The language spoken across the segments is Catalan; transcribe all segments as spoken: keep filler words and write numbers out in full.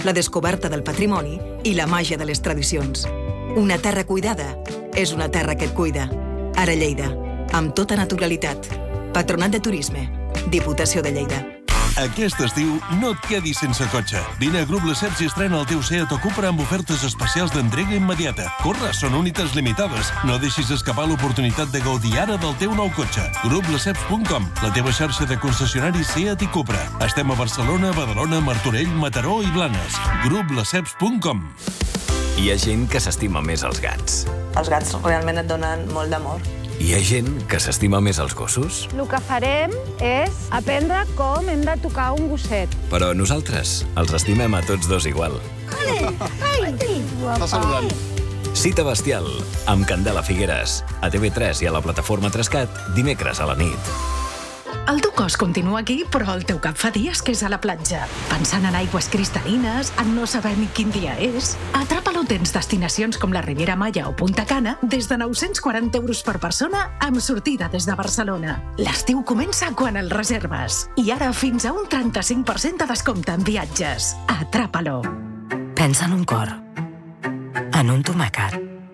la descoberta del patrimoni i la màgia de les tradicions. Una terra cuidada és una terra que et cuida. Ara Lleida, amb tota naturalitat. Patronat de Turisme, Diputació de Lleida. Aquest estiu no et quedis sense cotxe. Vine a Grup Lesseps i estrena el teu Seat o Cupra amb ofertes especials d'entrega immediata. Corre, són unitats limitades. No deixis escapar l'oportunitat de gaudir ara del teu nou cotxe. grup lesseps punt com, la teva xarxa de concessionaris Seat i Cupra. Estem a Barcelona, Badalona, Martorell, Mataró i Blanes. grup lesseps punt com. Hi ha gent que s'estima més els gats. Els gats realment et donen molt d'amor. Hi ha gent que s'estima més els gossos. El que farem és aprendre com hem de tocar un gosset. Però nosaltres els estimem a tots dos igual. Ai, ai, Està saludant. Cita Bestial, amb Candela Figueres, a T V tres i a la plataforma Trescat, dimecres a la nit. El teu cos continua aquí, però el teu cap fa dies que és a la platja. Pensant en aigües cristal·lines, en no saber ni quin dia és. Atrapa-lo tens destinacions com la Riviera Maya o Punta Cana des de nou-cents quaranta euros per persona amb sortida des de Barcelona. L'estiu comença quan el reserves. I ara fins a un trenta-cinc per cent de descompte en viatges. Atrapa-lo. Pensa en un cor, en un tomàquet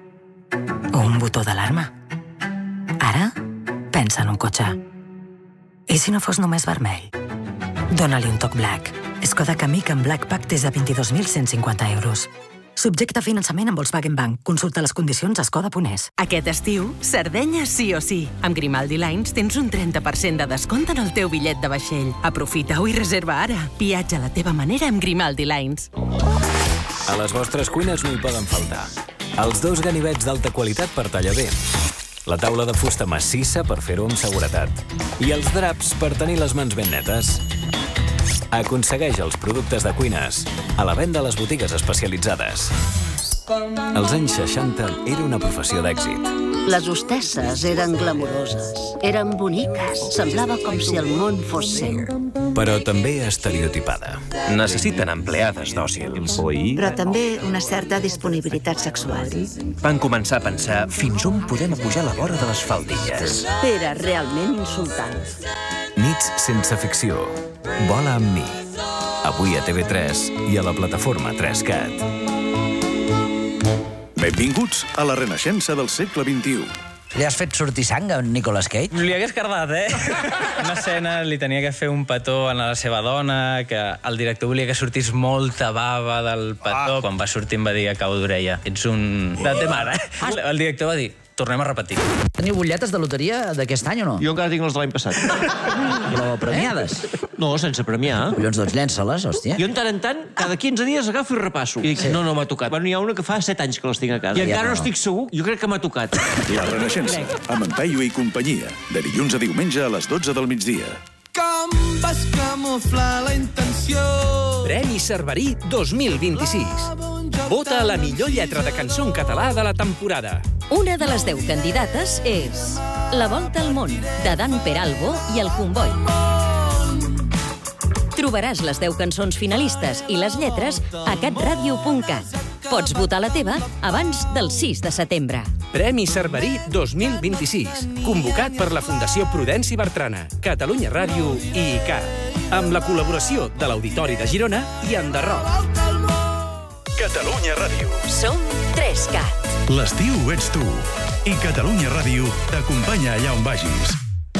o un botó d'alarma. Ara, pensa en un cotxe. I si no fos només vermell? Dóna-li un toc Black. Skoda Kamiq amb Black Pack des de vint-i-dos mil cent cinquanta euros. Subjecte a finançament amb Volkswagen Bank. Consulta les condicions a skoda punt es. Aquest estiu, Sardenya sí o sí. Amb Grimaldi Lines tens un trenta per cent de descompte en el teu bitllet de vaixell. Aprofita-ho i reserva ara. Viatja a la teva manera amb Grimaldi Lines. A les vostres cuines no hi poden faltar els dos ganivets d'alta qualitat per tallar bé, la taula de fusta massissa per fer-ho amb seguretat i els draps per tenir les mans ben netes. Aconsegueix els productes de cuines a la venda a les botigues especialitzades. Als anys seixanta era una professió d'èxit. Les hostesses eren glamuroses, eren boniques, semblava com si el món fos seu. Però també estereotipada. Necessiten empleades dòcils. Però també una certa disponibilitat sexual. Van començar a pensar fins on podem pujar la vora de les faldilles. Era realment insultant. Nits sense ficció. Vola amb mi. Avui a T V tres i a la plataforma Trescat. Benvinguts a la renaixença del segle vint-i-u. Li has fet sortir sang a Nicolas Cage? Li hagués cardat, eh? Una escena li tenia que fer un petó a la seva dona, que el director volia que sortís molta bava del petó. Ah. Quan va sortir em va dir a cau d'orella: ets un... de té mare. El director va dir: tornem a repetir. Teniu butlletes de loteria d'aquest any o no? Jo encara tinc les de l'any passat. Però premiades? No, sense premiar. Collons, doncs llença-les, hòstia. Jo, en tant en tant, cada quinze dies agafo i repasso. I dic, no, no m'ha tocat. Bueno, hi ha una que fa set anys que les tinc a casa. I encara no estic segur, jo crec que m'ha tocat. La renaixença, amb en Paio i companyia. De dilluns a diumenge a les dotze del migdia. Com vas camuflar la intenció? Premi Cerverí dos mil vint-i-sis. Vota a la millor lletra de cançó en català de la temporada. Una de les deu candidates és La volta al món, de Dan Peralbo i el Comboi. Trobaràs les deu cançons finalistes i les lletres a catradio punt cat. Pots votar la teva abans del sis de setembre. Premi Cerverí dos mil vint-i-sis, convocat per la Fundació Prudenci Bertrana, Catalunya Ràdio i I C A, amb la col·laboració de l'Auditori de Girona i Enderroc. Catalunya Ràdio. Som Trescat. L'estiu ets tu. I Catalunya Ràdio t'acompanya allà on vagis.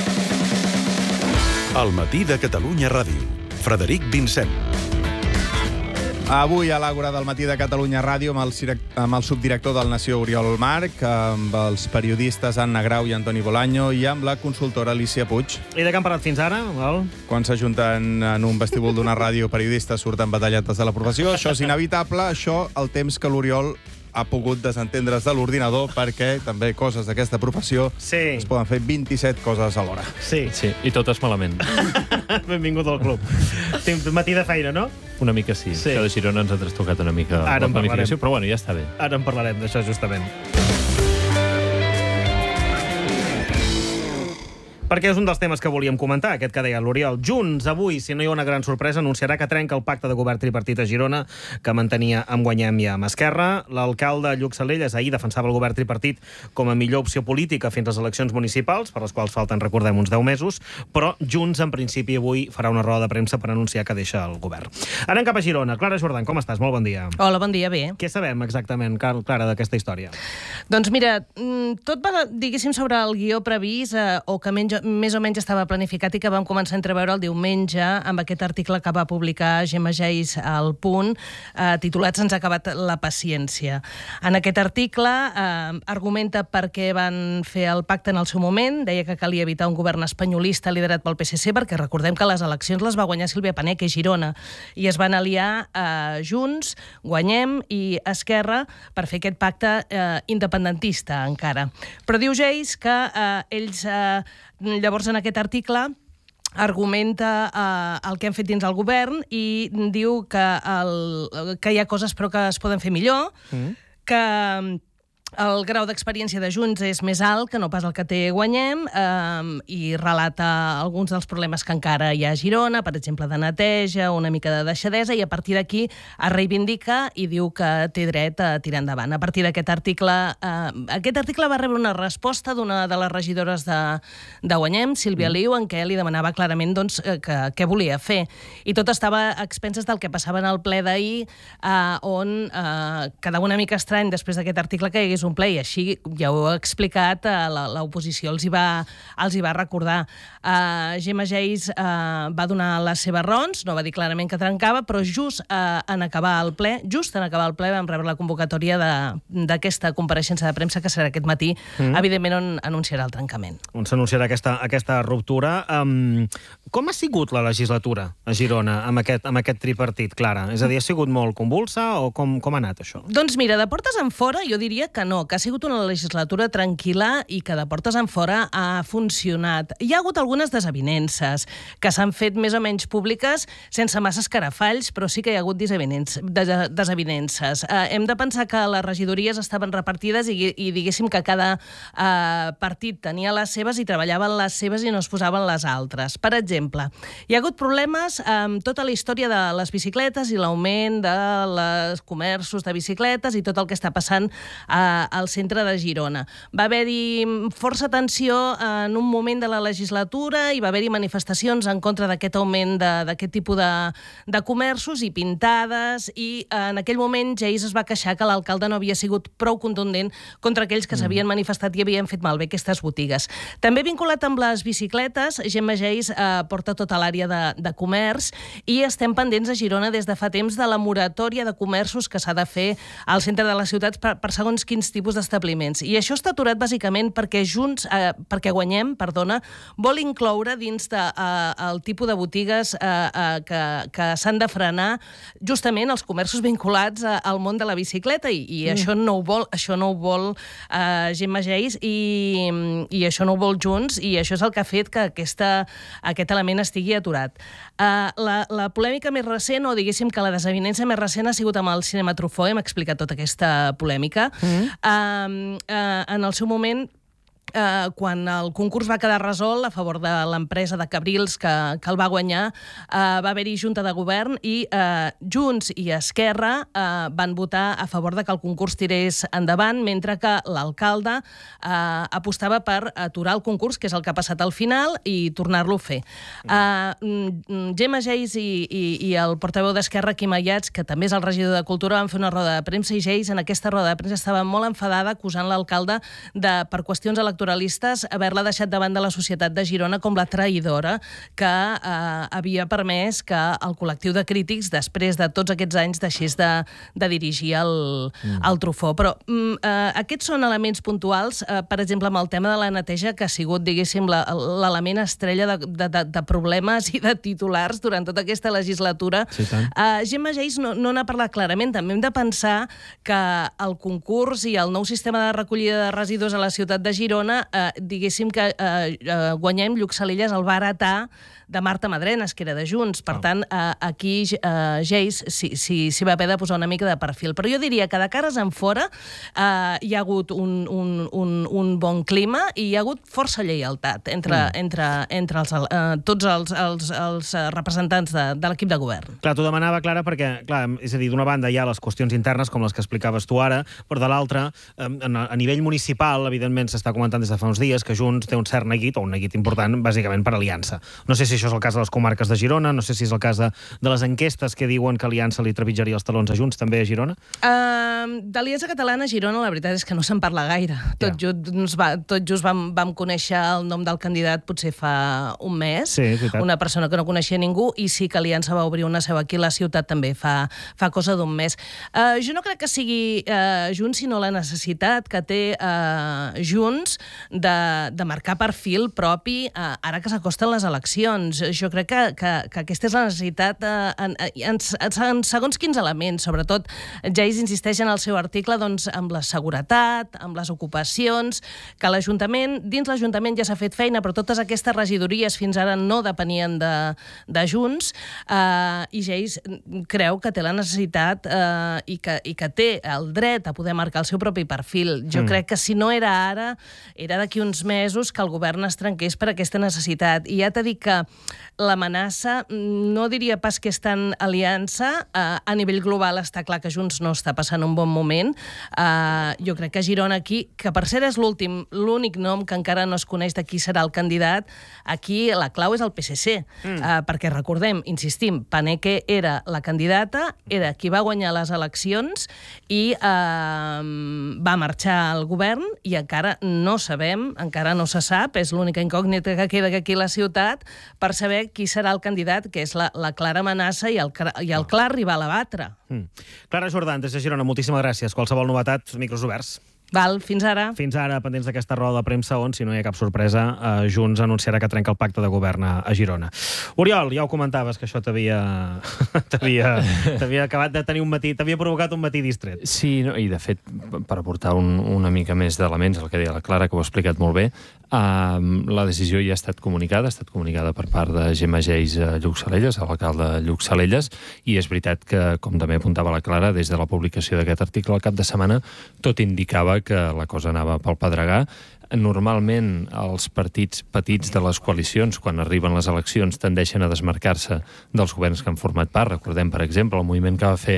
El matí de Catalunya Ràdio. Frederic Vincent. Avui a l'Àgora del matí de Catalunya Ràdio amb el, amb el subdirector del Nació, Oriol Marc, amb els periodistes Anna Grau i Antoni Bolaño i amb la consultora Alicia Puig. I de què han parlat fins ara? Val? Quan s'ajunten en un vestíbul d'una ràdio periodistes surten batalletes de la professió. Això és inevitable. Això, el temps que l'Oriol ha pogut desentendre's de l'ordinador, perquè també coses d'aquesta professió sí. es poden fer vint-i-set coses alhora. Sí. Sí, i totes malament. Benvingut al club. Tinc matí de feina, no? Una mica sí. sí. Això de Girona ens ha trastocat una mica Ara la planificació, però bueno, ja està bé. Ara en parlarem d'això, justament. perquè és un dels temes que volíem comentar, aquest que deia l'Oriol. Junts, avui, si no hi ha una gran sorpresa, anunciarà que trenca el pacte de govern tripartit a Girona que mantenia amb Guanyem i amb Esquerra. L'alcalde Lluc Salelles ahir defensava el govern tripartit com a millor opció política fins a les eleccions municipals, per les quals falten, recordem, uns deu mesos, però Junts, en principi, avui farà una roda de premsa per anunciar que deixa el govern. Anem cap a Girona. Clara Jordan, com estàs? Molt bon dia. Hola, bon dia, bé. Què sabem exactament, Clara, d'aquesta història? Doncs mira, tot va, diguéssim, sobre el guió previst, eh, o que menys, més o menys estava planificat i que vam començar a entreveure el diumenge amb aquest article que va publicar Gemma Geis al Punt, eh, titulat Se'ns ha acabat la paciència. En aquest article eh, argumenta per què van fer el pacte en el seu moment, deia que calia evitar un govern espanyolista liderat pel P S C, perquè recordem que les eleccions les va guanyar Sílvia Paneque a Girona, i es van aliar eh, Junts, Guanyem i Esquerra per fer aquest pacte eh, independentista encara. Però diu Geis que eh, ells, eh, llavors en aquest article, argumenta eh, el que han fet dins el govern i diu que, el, que hi ha coses però que es poden fer millor, mm. que el grau d'experiència de Junts és més alt que no pas el que té Guanyem, eh, i relata alguns dels problemes que encara hi ha a Girona, per exemple, de neteja, una mica de deixadesa, i a partir d'aquí es reivindica i diu que té dret a tirar endavant. A partir d'aquest article, eh, aquest article va rebre una resposta d'una de les regidores de, de Guanyem, Sílvia mm. Liu, en què li demanava clarament doncs, que, què volia fer. I tot estava a expenses del que passava en el ple d'ahir, eh, on eh, quedava una mica estrany després d'aquest article que hi hagués un ple, i així ja ho he explicat, l'oposició els hi va, els hi va recordar. Uh, Gemma Geis uh, va donar les seves raons, no va dir clarament que trencava, però just uh, en acabar el ple, just en acabar el ple vam rebre la convocatòria d'aquesta compareixença de premsa que serà aquest matí, mm. evidentment on anunciarà el trencament. On s'anunciarà aquesta, aquesta ruptura. Um, com ha sigut la legislatura a Girona amb aquest, amb aquest tripartit, Clara? És a dir, ha sigut molt convulsa o com, com ha anat això? Doncs mira, de portes en fora jo diria que no, No, que ha sigut una legislatura tranquil·la i que de portes en fora ha funcionat. Hi ha hagut algunes desavinences que s'han fet més o menys públiques sense massa escarafalls, però sí que hi ha hagut desavinences. Eh, hem de pensar que les regidories estaven repartides i, i diguéssim que cada eh, partit tenia les seves i treballaven les seves i no es posaven les altres. Per exemple, hi ha hagut problemes amb tota la història de les bicicletes i l'augment dels comerços de bicicletes i tot el que està passant a al centre de Girona. Va haver-hi força tensió en un moment de la legislatura i va haver-hi manifestacions en contra d'aquest augment d'aquest tipus de, de comerços i pintades, i en aquell moment Geis es va queixar que l'alcalde no havia sigut prou contundent contra aquells que s'havien manifestat i havien fet malbé aquestes botigues. També vinculat amb les bicicletes, Gemma Geis eh, porta tota l'àrea de, de comerç i estem pendents a Girona des de fa temps de la moratòria de comerços que s'ha de fer al centre de les ciutats per, per segons quins tipus d'establiments. I això està aturat bàsicament perquè Junts, eh, perquè Guanyem, perdona, vol incloure dins de, eh, el tipus de botigues eh, eh, que, que s'han de frenar justament els comerços vinculats a, al món de la bicicleta i, i mm. això no ho vol, això no ho vol eh, Gemma Geis i, i això no ho vol Junts, i això és el que ha fet que aquesta, aquest element estigui aturat. Eh, la, la polèmica més recent, o diguéssim que la desavinença més recent, ha sigut amb el Cinema Truffaut. Hem explicat tota aquesta polèmica. Mm. Uh, uh, en el seu moment, Uh, quan el concurs va quedar resolt a favor de l'empresa de Cabrils que, que el va guanyar, uh, va haver-hi junta de govern i uh, Junts i Esquerra uh, van votar a favor de que el concurs tirés endavant, mentre que l'alcalde uh, apostava per aturar el concurs, que és el que ha passat al final, i tornar-lo a fer. Uh, Gemma Geis i, i, i el portaveu d'Esquerra, Quim Ayats, que també és el regidor de Cultura, van fer una roda de premsa, i Geis en aquesta roda de premsa estava molt enfadada acusant l'alcalde de, per qüestions electoralistes, haver-la deixat davant de la societat de Girona com la traïdora que eh, havia permès que el col·lectiu de crítics, després de tots aquests anys, deixés de, de dirigir el, mm. el Truffaut. Però mm, eh, aquests són elements puntuals, eh, per exemple, amb el tema de la neteja, que ha sigut, diguéssim, l'element estrella de, de, de, de problemes i de titulars durant tota aquesta legislatura. Sí, eh, Gemma Geis no, no n'ha parlat clarament. També hem de pensar que el concurs i el nou sistema de recollida de residus a la ciutat de Girona, Eh, diguéssim que eh, eh, Guanyem, Lluc Salelles el va heretar de Marta Madrenes, que era de Junts. Per tant, eh, aquí eh, Geis s'hi si, si va haver de posar una mica de perfil. Però jo diria que de cares en fora eh, hi ha hagut un, un, un, un bon clima i hi ha hagut força lleialtat entre, mm. entre, entre els, eh, tots els, els, els representants de, de l'equip de govern. Clar, t'ho demanava, Clara, perquè, clar, és a dir, d'una banda hi ha les qüestions internes, com les que explicaves tu ara, però de l'altra, a, a nivell municipal, evidentment, s'està comentant des de fa uns dies que Junts té un cert neguit, o un neguit important, bàsicament per aliança. No sé si això és el cas de les comarques de Girona, no sé si és el cas de, de les enquestes que diuen que Aliança li trepitjaria els talons a Junts, també a Girona? Uh, D'Aliança Catalana a Girona, la veritat és que no se'n parla gaire. Tot, yeah. just, va, tot just vam, vam conèixer el nom del candidat potser fa un mes, sí, una persona que no coneixia ningú, i sí que Aliança va obrir una seu aquí a la ciutat també fa, fa cosa d'un mes. Uh, jo no crec que sigui uh, Junts, sinó la necessitat que té uh, Junts de, de marcar perfil propi uh, ara que s'acosten les eleccions. Jo crec que, que, que aquesta és la necessitat uh, en, en, en segons quins elements, sobretot Geis insisteix en el seu article doncs, amb la seguretat, amb les ocupacions, que l'Ajuntament, dins l'Ajuntament ja s'ha fet feina, però totes aquestes regidories fins ara no depenien de, de Junts, eh, i Geis creu que té la necessitat eh, i, que, i que té el dret a poder marcar el seu propi perfil. Jo mm. crec que si no era ara, era d'aquí uns mesos que el govern es trenqués per aquesta necessitat. I ja t'he dit que l'amenaça, no diria pas que és tan aliança, eh, a nivell global està clar que Junts no està passant un bon moment. Uh, jo crec que Girona aquí, que per cert és l'últim, l'únic nom que encara no es coneix de qui serà el candidat, aquí la clau és el P S C, mm. uh, perquè recordem, insistim, Paneque era la candidata, era qui va guanyar les eleccions i uh, va marxar al govern i encara no sabem, encara no se sap, és l'única incògnita que queda aquí a la ciutat per saber qui serà el candidat, que és la, la clara amenaça i el, i el clar rival a batre. Mm. Clara Jordan, des de Girona, moltíssimes gràcies. Qualsevol novetat, micros oberts. Val, fins ara. Fins ara, pendents d'aquesta roda de premsa on, si no hi ha cap sorpresa, eh, Junts anunciarà que trenca el pacte de govern a, a Girona. Oriol, ja ho comentaves, que això t'havia t'havia acabat de tenir un matí, t'havia provocat un matí distret. Sí, no, i de fet, per aportar un, una mica més d'elements, el que deia la Clara, que ho ha explicat molt bé, eh, la decisió ja ha estat comunicada, ha estat comunicada per part de Gemma Geis a Lluc Salelles, a l'alcalde Lluc Salelles, i és veritat que, com també apuntava la Clara, des de la publicació d'aquest article al cap de setmana, tot indicava que la cosa anava pel pedregar. Normalment, els partits petits de les coalicions, quan arriben les eleccions, tendeixen a desmarcar-se dels governs que han format part. Recordem, per exemple, el moviment que va fer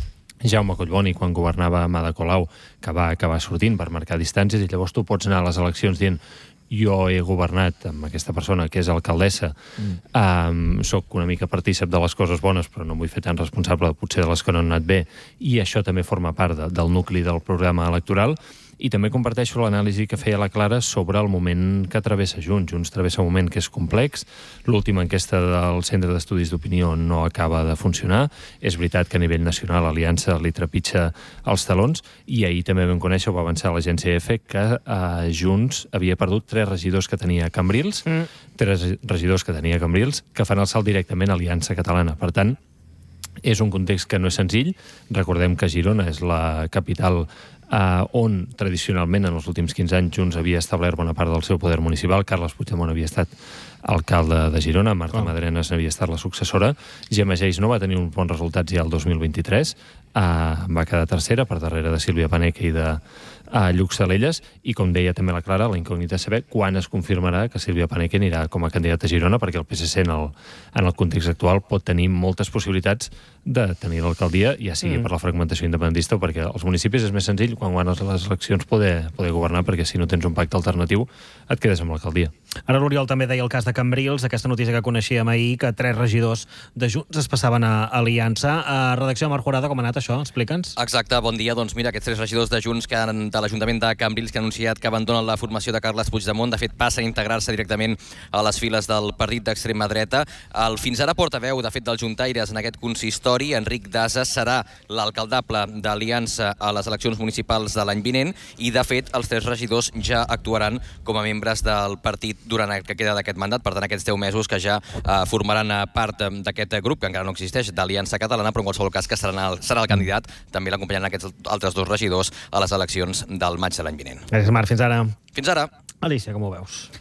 Jaume Collboni quan governava a Ada Colau, que va acabar sortint per marcar distàncies, i llavors tu pots anar a les eleccions dient jo he governat amb aquesta persona que és alcaldessa, mm. um, soc una mica partícip de les coses bones, però no em vull fer tan responsable potser de les que no han anat bé, i això també forma part de, del nucli del programa electoral. I també comparteixo l'anàlisi que feia la Clara sobre el moment que travessa Junts. Junts travessa un moment que és complex. L'última enquesta del Centre d'Estudis d'Opinió no acaba de funcionar. És veritat que a nivell nacional l'Aliança li trepitja els talons, i ahir també vam conèixer, ho va avançar l'agència E F E, que eh, Junts havia perdut tres regidors que tenia a Cambrils, mm. tres regidors que tenia a Cambrils, que fan el salt directament a Aliança Catalana. Per tant, és un context que no és senzill. Recordem que Girona és la capital Uh, on tradicionalment en els últims quinze anys Junts havia establert bona part del seu poder municipal. Carles Puigdemont havia estat alcalde de Girona, Marta oh. Madrenes havia estat la successora, Gemma Geis no va tenir uns bons resultats ja el dos mil vint-i-tres, uh, va quedar tercera per darrere de Sílvia Paneque i de uh, Lluc Salelles, i com deia també la Clara, la incògnita és saber quan es confirmarà que Sílvia Paneque anirà com a candidata a Girona, perquè el P S C en el, en el context actual pot tenir moltes possibilitats de tenir l'alcaldia, ja sigui mm. per la fragmentació independentista o perquè als municipis és més senzill quan guanyes les eleccions poder, poder governar, perquè si no tens un pacte alternatiu et quedes amb l'alcaldia. Ara l'Oriol també deia el cas de Cambrils, aquesta notícia que coneixíem ahir, que tres regidors de Junts es passaven a Aliança. A redacció de Marc Jurado, com ha anat això? Explica'ns. Exacte, bon dia. Doncs mira, aquests tres regidors de Junts que han, de l'Ajuntament de Cambrils, que han anunciat que abandonen la formació de Carles Puigdemont, de fet passen a integrar-se directament a les files del partit d'extrema dreta. El fins ara portaveu, de fet, dels juntaires en aquest consistori, Enric Daza, serà l'alcaldable d'Aliança a les eleccions municipals de l'any vinent, i de fet els tres regidors ja actuaran com a membres del partit durant el que queda d'aquest mandat, per tant aquests deu mesos que ja eh, formaran part d'aquest grup, que encara no existeix, d'Aliança Catalana, però en qualsevol cas que serà el, serà el candidat, també l'acompanyaran aquests altres dos regidors a les eleccions del maig de l'any vinent. Gràcies, Marc. Fins ara. Fins ara. Alicia, com ho veus?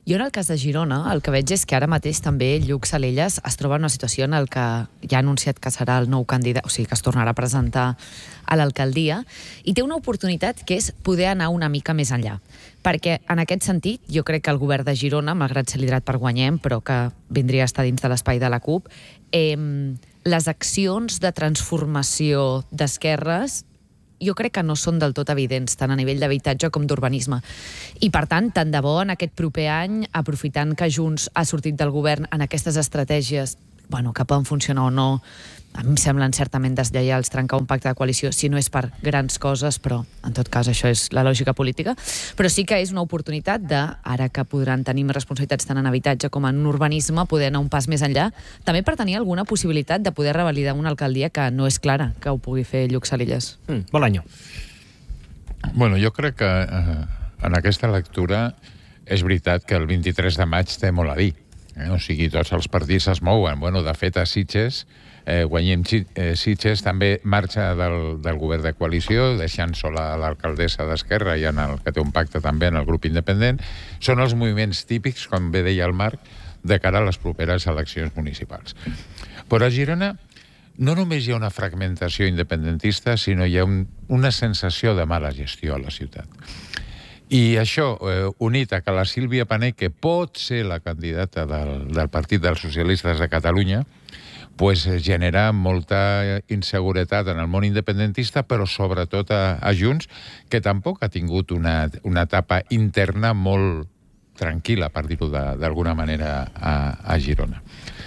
Jo en el cas de Girona el que veig és que ara mateix també Lluc Salelles es troba en una situació en el que ja ha anunciat que serà el nou candidat, o sigui que es tornarà a presentar a l'alcaldia, i té una oportunitat que és poder anar una mica més enllà. Perquè en aquest sentit jo crec que el govern de Girona, malgrat ser liderat per Guanyem, però que vindria a estar dins de l'espai de la CUP, eh, les accions de transformació d'esquerres jo crec que no són del tot evidents, tant a nivell d'habitatge com d'urbanisme. I, per tant, tant de bo en aquest proper any, aprofitant que Junts ha sortit del govern en aquestes estratègies, bueno, que poden funcionar o no, a mi em semblen certament deslleials trencar un pacte de coalició, si no és per grans coses, però en tot cas això és la lògica política, però sí que és una oportunitat de, ara que podran tenir més responsabilitats tant en habitatge com en urbanisme, poder anar un pas més enllà, també per tenir alguna possibilitat de poder revalidar una alcaldia que no és clara que ho pugui fer Lluc Salelles. Mm, Bolaño. Bueno, jo crec que eh, en aquesta lectura és veritat que el vint-i-tres de maig té molt a dir. Eh? O sigui, tots els partits es mouen. Bueno, de fet, a Sitges, eh, Guanyem eh, Sitges també marxa del, del govern de coalició, deixant sola l'alcaldessa d'Esquerra i en el que té un pacte també en el grup independent. Són els moviments típics, com bé deia el Marc, de cara a les properes eleccions municipals. Però a Girona no només hi ha una fragmentació independentista, sinó hi ha un, una sensació de mala gestió a la ciutat. I això, eh, unit a que la Sílvia Pané, que pot ser la candidata del, del Partit dels Socialistes de Catalunya, pues, genera molta inseguretat en el món independentista, però sobretot a, a Junts, que tampoc ha tingut una, una etapa interna molt tranquil·la, per dir-ho d'alguna manera, a, a Girona.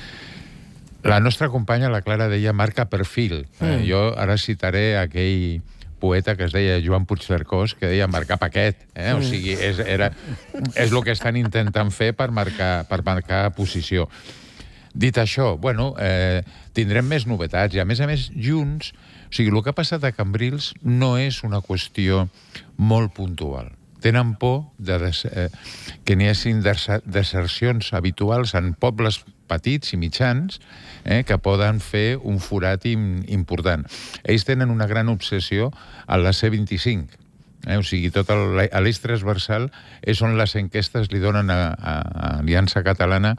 La nostra companya, la Clara, deia marca perfil. Mm. Eh, jo ara citaré aquell poeta que es deia Joan Puigcercós, que deia marcar paquet. Eh? O sigui, és, era, és el que estan intentant fer per marcar, per marcar posició. Dit això, bueno, eh, tindrem més novetats. I, a més a més, Junts, o sigui, el que ha passat a Cambrils no és una qüestió molt puntual. Tenen por de des, eh, que n'hi hagi desercions habituals en pobles petits i mitjans eh, que poden fer un forat im, important. Ells tenen una gran obsessió a la C vint-i-cinc. Eh? O sigui, tot l'eix transversal és on les enquestes li donen a, a, a Aliança Catalana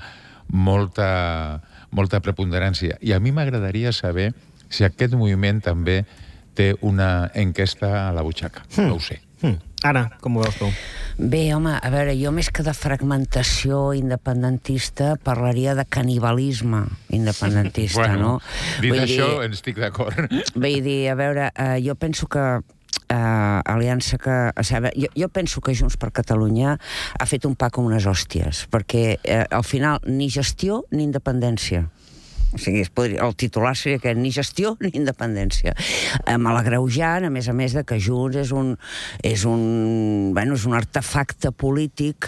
molta, molta preponderància. I a mi m'agradaria saber si aquest moviment també té una enquesta a la butxaca. Mm. No ho sé. Mm. Anna, com ho veus tu? Bé, home, a veure, jo més que de fragmentació independentista parlaria de canibalisme independentista, bueno, no? Dit Vull això, dir, estic d'acord. Vull dir, a veure, eh, jo penso que Uh, aliança que... O sigui, jo, jo penso que Junts per Catalunya ha fet un pa com unes hòsties, perquè uh, al final ni gestió ni independència. O sigui, es podria, el titular seria que ni gestió ni independència. Eh, me l'agreujant, a més a més de que Junts és un, és un, bueno, és un artefacte polític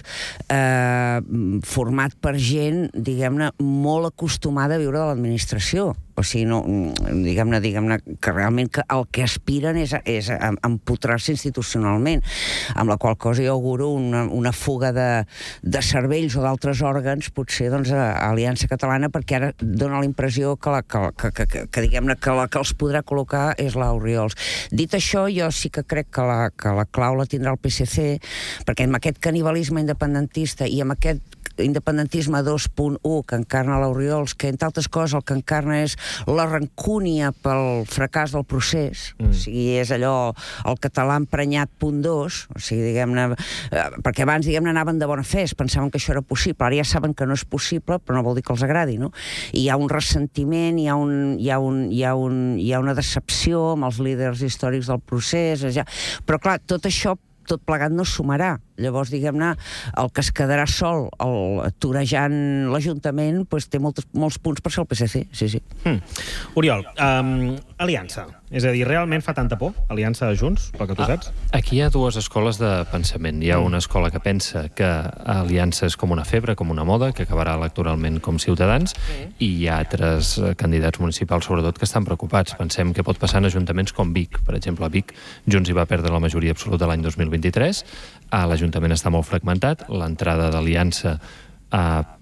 eh, format per gent, diguem-ne, molt acostumada a viure de l'administració. O sigui, no, diguem-ne, diguem-ne, que realment que el que aspiren és, és a, a empotrar-se institucionalment, amb la qual cosa jo auguro una, una fuga de, de cervells o d'altres òrgans, potser doncs, a, a Aliança Catalana, perquè ara dona la impressió que, la, que, que, que, que, que diguem-ne, que la que els podrà col·locar és l'Oriols. Dit això, jo sí que crec que la, que la clau la tindrà el P S C, perquè amb aquest canibalisme independentista i amb aquest independentisme dos punt u que encarna l'Oriols, que entre altres coses el que encarna és la rancúnia pel fracàs del procés, mm. o sigui, és allò el català emprenyat punt dos, o sigui, diguem-ne, eh, perquè abans, diguem-ne, anaven de bona fe, pensaven que això era possible, ara ja saben que no és possible, però no vol dir que els agradi, no? I hi ha un ressentiment, hi ha, un, hi ha, un, hi ha, un, hi ha una decepció amb els líders històrics del procés, ja. Però clar, tot això tot plegat no sumarà. Llavors, diguem-ne, el que es quedarà sol el, torejant l'Ajuntament pues, té molts, molts punts per ser el P S C, sí, sí. Hmm. Oriol, um, Aliança. És a dir, realment fa tanta por, Aliança Junts, pel que tu saps? Aquí hi ha dues escoles de pensament. Hi ha una escola que pensa que Aliança és com una febre, com una moda, que acabarà electoralment com Ciutadans, i hi ha altres candidats municipals, sobretot, que estan preocupats. Pensem què pot passar en ajuntaments com Vic. Per exemple, a Vic, Junts hi va perdre la majoria absoluta l'any dos mil vint-i-tres, l'Ajuntament està molt fragmentat, l'entrada d'Aliança eh,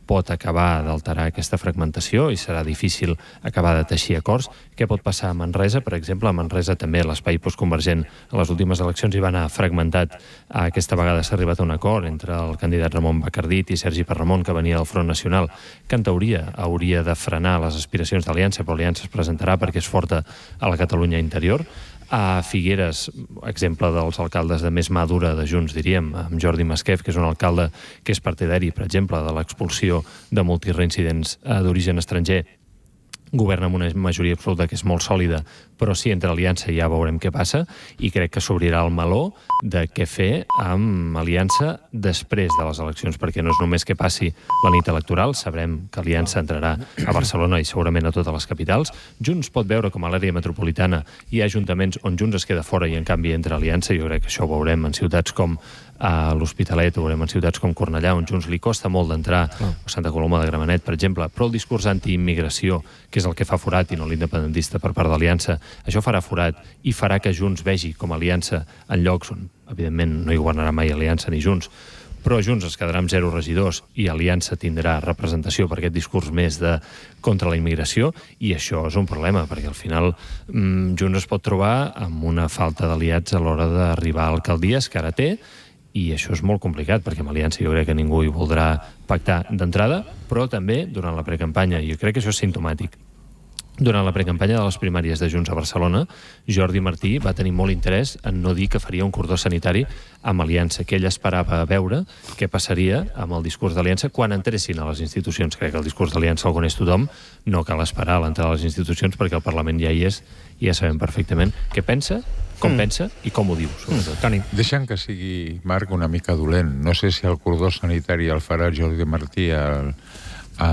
pot acabar d'alterar aquesta fragmentació i serà difícil acabar de teixir acords. Què pot passar a Manresa? Per exemple, a Manresa també l'espai postconvergent a les últimes eleccions hi va anar fragmentat. Aquesta vegada s'ha arribat a un acord entre el candidat Ramon Bacardit i Sergi Parramon, que venia del Front Nacional, que en teoria hauria de frenar les aspiracions d'Aliança, però Aliança es presentarà perquè és forta a la Catalunya interior. A Figueres, exemple dels alcaldes de més mà dura de Junts, diríem, amb Jordi Masquef, que és un alcalde que és partidari, per exemple, de l'expulsió de multireincidents d'origen estranger, governa amb una majoria absoluta que és molt sòlida, però si entra Aliança ja veurem què passa, i crec que s'obrirà el meló de què fer amb Aliança després de les eleccions, perquè no és només que passi la nit electoral, sabrem que Aliança entrarà a Barcelona i segurament a totes les capitals. Junts pot veure com a l'àrea metropolitana hi ha ajuntaments on Junts es queda fora i en canvi entra Aliança. Jo crec que això ho veurem en ciutats com a l'Hospitalet, ho veurem en ciutats com Cornellà, on Junts li costa molt d'entrar, o Santa Coloma de Gramenet, per exemple, però el discurs antiimmigració, que és el que fa forat i no l'independentista per part d'Aliança, això farà forat i farà que Junts vegi com a Aliança en llocs on, evidentment, no hi governarà mai Aliança ni Junts, però Junts es quedarà amb zero regidors i Aliança tindrà representació per aquest discurs més de contra la immigració, i això és un problema, perquè al final mmm, Junts es pot trobar amb una falta d'aliats a l'hora d'arribar a alcaldies que ara té, i això és molt complicat, perquè amb Aliança jo crec que ningú hi voldrà pactar d'entrada, però també durant la precampanya, i jo crec que això és simptomàtic. Durant la precampanya de les primàries de Junts a Barcelona, Jordi Martí va tenir molt interès en no dir que faria un cordó sanitari amb Aliança, que ell esperava veure què passaria amb el discurs d'Aliança quan entressin a les institucions. Crec que el discurs d'Aliança el coneix tothom, no cal esperar a l'entrada a les institucions perquè el Parlament ja hi és i ja sabem perfectament què pensa, com mm. pensa i com ho diu, sobretot. Toni. Deixant que sigui, Marc, una mica dolent. No sé si el cordó sanitari el farà Jordi Martí al, a,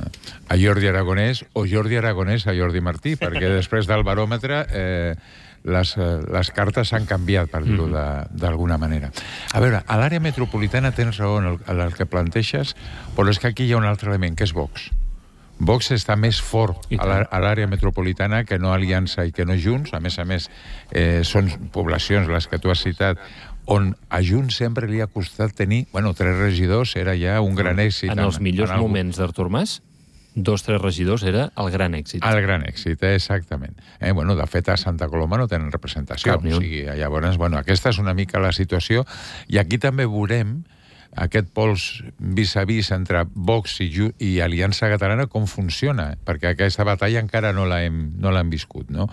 a Jordi Aragonès o Jordi Aragonès a Jordi Martí, perquè després del baròmetre eh, les, les cartes s'han canviat, per dir-ho d'alguna manera. A veure, a l'àrea metropolitana tens raó en el, en el que planteixes, però és que aquí hi ha un altre element, que és Vox. Vox està més fort a l'àrea metropolitana que no Aliança i que no Junts. A més a més, eh, són poblacions, les que tu has citat, on a Junts sempre li ha costat tenir, bueno, tres regidors era ja un gran èxit. En els millors en moments d'Artur Mas, dos, tres regidors era el gran èxit. El gran èxit, exactament. Eh, bueno, de fet, a Santa Coloma no tenen representació. Cap ni un. O sigui, llavors, bueno, aquesta és una mica la situació, i aquí també veurem aquest pols vis-a-vis entre Vox i, Ju i Aliança Catalana com funciona, perquè aquesta batalla encara no l'hem no l'hem viscut, no?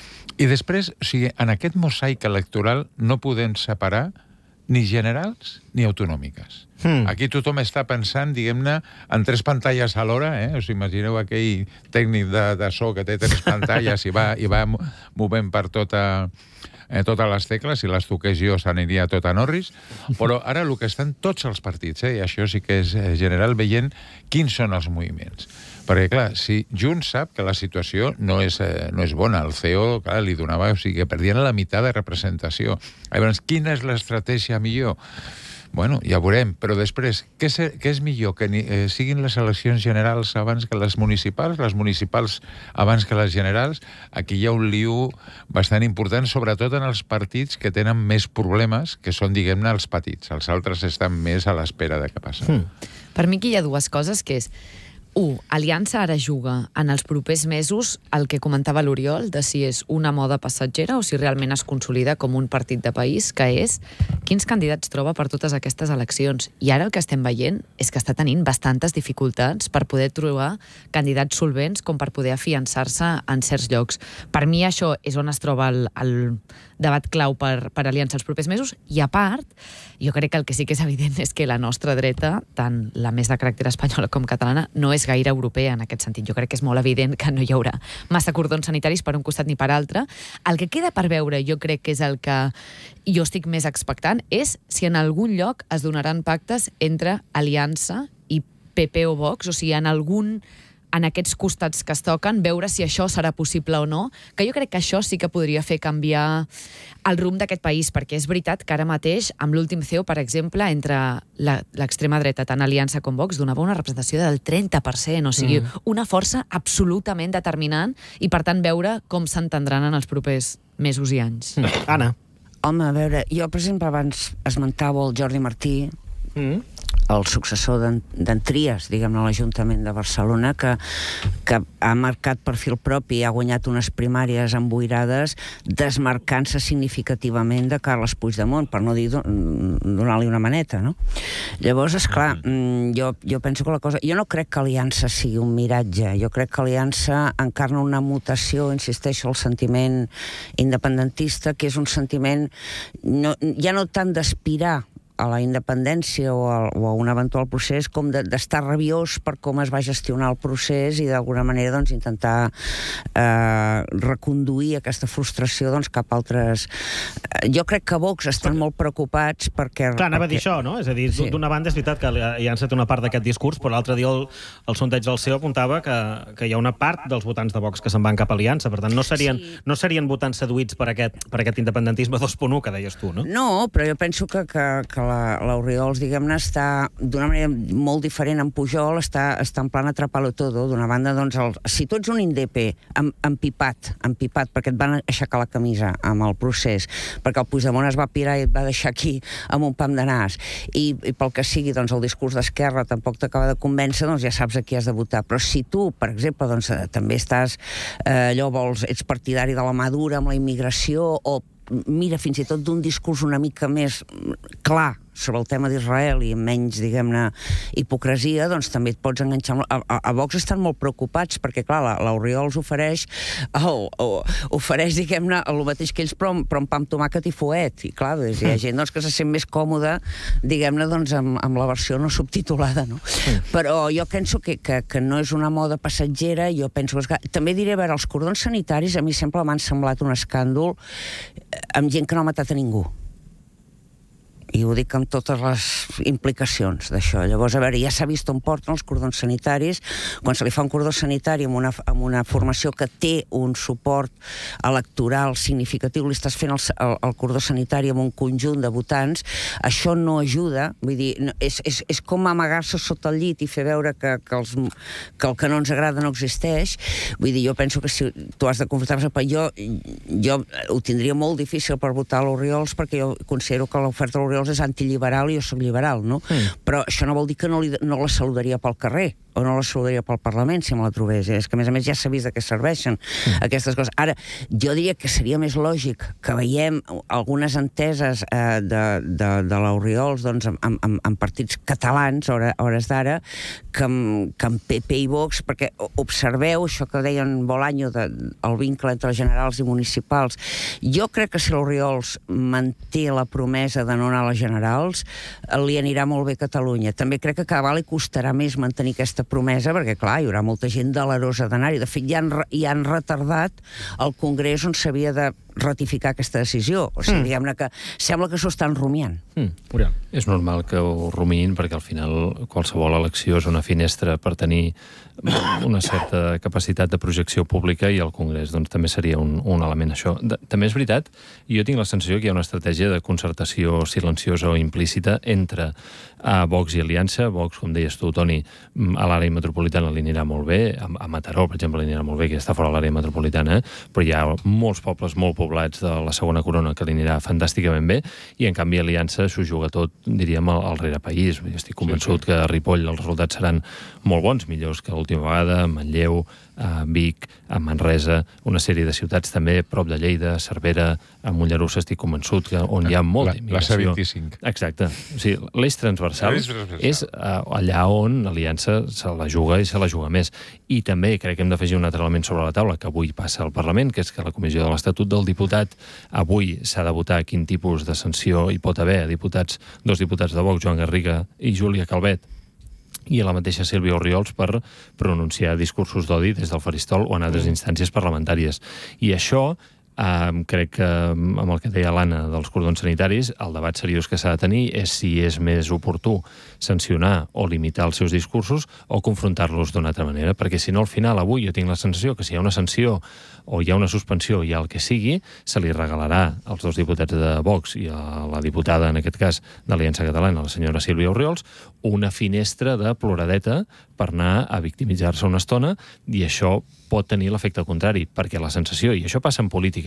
I després, o sigui, en aquest mosaic electoral no podem separar ni generals ni autonòmiques. Hmm. Aquí tothom està pensant, diguem-ne, en tres pantalles alhora, eh? Us imagineu aquell tècnic de, de so que té tres pantalles i va, i va movent per tota... Eh, totes les tecles, si les toqués jo s'aniria tot a Norris, però ara el que estan tots els partits, eh, i això sí que és eh, general, veient quins són els moviments. Perquè, clar, si Junts sap que la situació no és, eh, no és bona, el C E O, clar, li donava, o sigui, que perdien la meitat de representació. Llavors, quina és l'estratègia millor? Bueno, ja veurem, però després, què és, què és millor? Que ni, eh, siguin les eleccions generals abans que les municipals, les municipals abans que les generals? Aquí hi ha un liu bastant important, sobretot en els partits que tenen més problemes, que són, diguem-ne, els petits. Els altres estan més a l'espera de què passa. Hmm. Per mi aquí hi ha dues coses, que és un, Aliança ara juga en els propers mesos el que comentava l'Oriol, de si és una moda passatgera o si realment es consolida com un partit de país, que és quins candidats troba per totes aquestes eleccions. I ara el que estem veient és que està tenint bastantes dificultats per poder trobar candidats solvents com per poder afiançar-se en certs llocs. Per mi això és on es troba el, el debat clau per, per Aliança els propers mesos, i a part, jo crec que el que sí que és evident és que la nostra dreta, tant la més de caràcter espanyola com catalana, no és gaire europea en aquest sentit. Jo crec que és molt evident que no hi haurà massa cordons sanitaris per un costat ni per altre. El que queda per veure, jo crec que és el que jo estic més expectant, és si en algun lloc es donaran pactes entre Aliança i P P o Vox, o sigui, en algun en aquests costats que es toquen, veure si això serà possible o no, que jo crec que això sí que podria fer canviar el rumb d'aquest país, perquè és veritat que ara mateix, amb l'últim C E O, per exemple, entre l'extrema dreta, tant Aliança com Vox, donava una representació del trenta per cent, o sigui, mm. una força absolutament determinant, i per tant veure com s'entendran en els propers mesos i anys. Mm. Anna. Home, a veure, jo, per exemple, abans esmentava el Jordi Martí, mm. el successor d'en Trias, diguem-ne, a l'Ajuntament de Barcelona, que, que ha marcat perfil propi i ha guanyat unes primàries emboirades, desmarcant-se significativament de Carles Puigdemont, per no dir donar-li una maneta, no? Llavors, esclar, jo, jo penso que la cosa... Jo no crec que Aliança sigui un miratge, jo crec que Aliança encarna una mutació, insisteixo, al sentiment independentista, que és un sentiment no, ja no tant d'aspirar a la independència o a, o a un eventual procés, com d'estar de, rabiós per com es va gestionar el procés i d'alguna manera doncs, intentar eh, reconduir aquesta frustració doncs, cap a altres... Jo crec que Vox estan molt preocupats perquè... Clar, anava perquè... a dir això, no? És a dir, sí. D'una banda és veritat que Aliança té una part d'aquest discurs, però l'altre dia el, el sondeig del C E O apuntava que, que hi ha una part dels votants de Vox que se'n van cap a Aliança, per tant no serien, sí. no serien votants seduïts per aquest, per aquest independentisme dos punt u que deies tu, no? No, però jo penso que, que, que l'Oriols, diguem-ne, està d'una manera molt diferent en Pujol, està, està en plan atrapar-lo todo. D'una banda, doncs, el, si tu ets un indepe empipat, empipat, perquè et van aixecar la camisa amb el procés, perquè el Puigdemont es va pirar i et va deixar aquí amb un pam de nas, i, i pel que sigui, doncs, el discurs d'Esquerra tampoc t'acaba de convèncer, doncs ja saps a qui has de votar. Però si tu, per exemple, doncs, també estàs, eh, allò vols, ets partidari de la mà dura amb la immigració, o mira, fins i tot d'un discurs una mica més clar sobre el tema d'Israel i menys, diguem-ne, hipocresia, doncs també et pots enganxar... A, a, a Vox estan molt preocupats perquè, clar, l'Oriols ofereix, oh, oh, ofereix, diguem-ne, el mateix que ells, però, però amb pa amb tomàquet i fuet. I, clar, doncs, hi ha gent doncs, que se sent més còmoda, diguem-ne, doncs, amb, amb la versió no subtitulada, no? Però jo penso que, que, que no és una moda passatgera, jo penso que... També diré, a veure, els cordons sanitaris a mi sempre m'han semblat un escàndol amb gent que no ha matat a ningú. I ho dic amb totes les implicacions d'això. Llavors, a veure, ja s'ha vist on porten els cordons sanitaris. Quan se li fa un cordó sanitari amb una, amb una formació que té un suport electoral significatiu, li estàs fent el, el, el cordó sanitari amb un conjunt de votants, això no ajuda. Vull dir, no, és, és, és com amagar-se sota el llit i fer veure que, que, els, que el que no ens agrada no existeix. Vull dir, jo penso que si tu has de confrontar... Jo, jo ho tindria molt difícil per votar a l'Oriols perquè jo considero que l'oferta de l'Oriols és antiliberal i jo soc liberal, no? Mm. Però això no vol dir que no, li, no la saludaria pel carrer o no la saludaria pel Parlament si me la trobés. És que, a més a més, ja s'ha vist de què serveixen mm. aquestes coses. Ara, jo diria que seria més lògic que veiem algunes enteses eh, de, de, de l'Oriols doncs, amb, amb, amb partits catalans, a hores d'ara, que, que amb P P i Vox, perquè observeu això que deien Bolaño, de, el vincle entre generals i municipals. Jo crec que si l'Oriols manté la promesa de no anar a les generals, li anirà molt bé a Catalunya. També crec que a Cabal li costarà més mantenir aquesta promesa, perquè, clar, hi haurà molta gent delerosa d'anar-hi. De fet, ja han, ja han retardat el Congrés on s'havia de ratificar aquesta decisió. O sigui, mm. diguem-ne que sembla que s'ho estan rumiant. Mm. És normal que ho rumiïn, perquè al final qualsevol elecció és una finestra per tenir una certa capacitat de projecció pública i el Congrés doncs, també seria un, un element això. De, també és veritat, i jo tinc la sensació que hi ha una estratègia de concertació silenciosa o implícita entre a Vox i Aliança. Vox, com deies tu, Toni, a l'àrea metropolitana li anirà molt bé, a, a Mataró, per exemple, li anirà molt bé, que està fora de l'àrea metropolitana, però hi ha molts pobles molt poblats de la segona corona que li anirà fantàsticament bé, i en canvi Aliança s'ho juga tot, diríem, al, al rerepaís. Estic convençut sí, sí. que a Ripoll els resultats seran molt bons, millors que l'última vegada, a Manlleu, a Vic, a Manresa, una sèrie de ciutats també, prop de Lleida, Cervera, a Mollerussa, estic convençut que on hi ha molta immigració. La C vint-i-cinc. Exacte. O sigui, l'eix transversal és uh, allà on l'Aliança se la juga i se la juga més. I també crec que hem d'afegir un altre element sobre la taula que avui passa al Parlament, que és que la Comissió de l'Estatut del Diputat avui s'ha de votar quin tipus de sanció hi pot haver a diputats, dos diputats de Vox, Joan Garriga i Júlia Calvet, i a la mateixa Sílvia Orriols per pronunciar discursos d'odi des del faristol o en altres instàncies parlamentàries. I això, eh, crec que amb el que deia l'Anna dels cordons sanitaris, el debat seriós que s'ha de tenir és si és més oportú sancionar o limitar els seus discursos o confrontar-los d'una altra manera, perquè si no, al final, avui jo tinc la sensació que si hi ha una sanció o hi ha una suspensió i el que sigui, se li regalarà als dos diputats de Vox i a la diputada, en aquest cas, d'Aliança Catalana, la senyora Sílvia Orriols, una finestra de ploradeta per anar a victimitzar-se una estona, i això pot tenir l'efecte contrari, perquè la sensació, i això passa en política,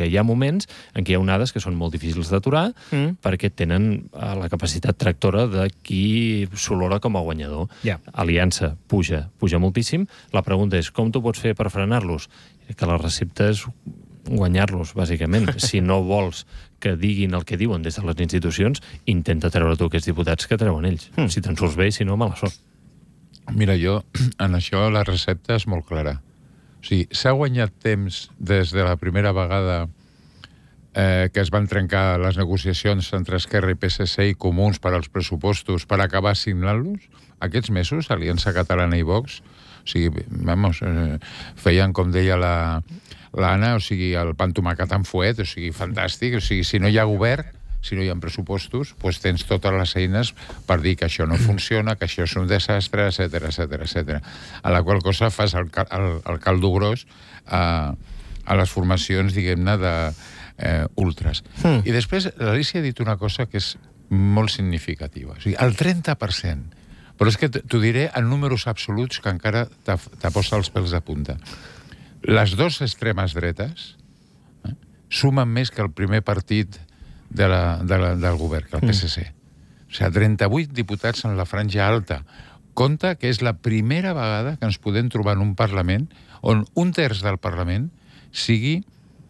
que hi ha moments en què hi ha onades que són molt difícils d'aturar mm. perquè tenen la capacitat tractora de qui s'olora com a guanyador. Yeah. Aliança puja, puja moltíssim. La pregunta és, com tu pots fer per frenar-los? Que la recepta és guanyar-los, bàsicament. Si no vols que diguin el que diuen des de les institucions, intenta treure tu aquests diputats que treuen ells. Mm. Si te'n surts bé, si no, mala sort. Mira, jo, en això la recepta és molt clara. O sigui, s'ha guanyat temps des de la primera vegada eh, que es van trencar les negociacions entre Esquerra i P S C i Comuns per als pressupostos per acabar signant-los. Aquests mesos, Aliança Catalana i Vox, o sigui, vamos, eh, feien, com deia la l'Anna, o sigui, el pan tomacat amb fuet, o sigui, fantàstic. O sigui, si no hi ha govern, si no hi ha pressupostos, doncs tens totes les eines per dir que això no funciona, que això és un desastre, etcètera, etcètera, etcètera. A la qual cosa fas el, el, el caldo gros a, a les formacions, diguem-ne, de eh, ultras. Mm. I després l'Alícia ha dit una cosa que és molt significativa. O sigui, el trenta per cent. Però és que t'ho diré en números absoluts que encara t'aposta els pèls de punta. Les dues extremes dretes eh, sumen més que el primer partit de la, de la, del govern, que el P S C. Mm. O sigui, trenta-vuit diputats en la franja alta. Compte que és la primera vegada que ens podem trobar en un Parlament on un terç del Parlament sigui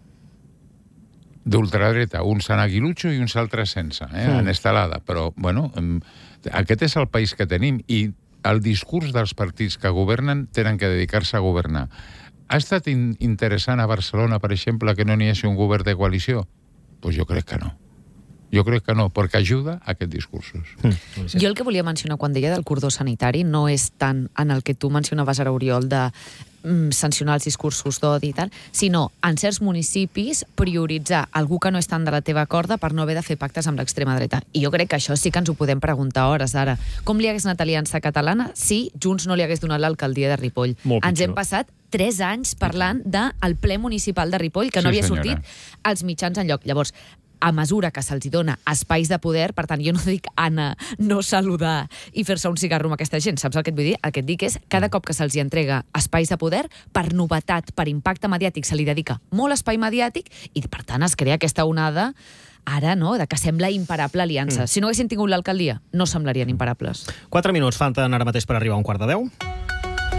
d'ultradreta, uns en aguilutxo i uns altres sense, eh, mm. en estelada. Però, bueno, aquest és el país que tenim i el discurs dels partits que governen tenen que dedicar-se a governar. Ha estat in interessant a Barcelona, per exemple, que no n'hi hagi un govern de coalició? Doncs pues jo crec que no. Jo crec que no, perquè ajuda a aquests discursos. Mm. Jo el que volia mencionar quan deia del cordó sanitari no és tant en el que tu mencionaves ara, Oriol, de mm, sancionar els discursos d'odi i tal, sinó en certs municipis prioritzar algú que no és tant de la teva corda per no haver de fer pactes amb l'extrema dreta. I jo crec que això sí que ens ho podem preguntar a hores d'ara. Com li hagués anat Aliança Catalana si Junts no li hagués donat l'alcaldia de Ripoll? Molt ens pitjor. hem passat tres anys parlant del ple municipal de Ripoll, que no Sí, havia senyora. sortit als mitjans enlloc. Llavors, a mesura que se'ls dona espais de poder, per tant, jo no dic anar, no saludar i fer-se un cigarro amb aquesta gent, saps el que et vull dir? El que et dic és, cada cop que se'ls entrega espais de poder, per novetat, per impacte mediàtic, se li dedica molt espai mediàtic i, per tant, es crea aquesta onada ara, no?, de que sembla imparable aliança. Mm. Si no haguessin tingut l'alcaldia, no semblarien imparables. Quatre minuts falten ara mateix per arribar a un quart de deu.